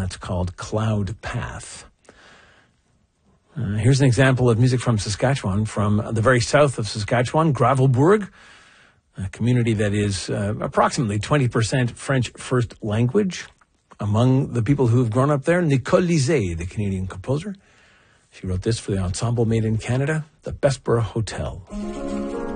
that's called Cloud Path. Here's an example of music from Saskatchewan, from the very south of Saskatchewan, Gravelbourg, a community that is approximately 20% French first language. Among the people who have grown up there, Nicole Lisée, the Canadian composer. She wrote this for the ensemble Made in Canada, the Bessborough Hotel.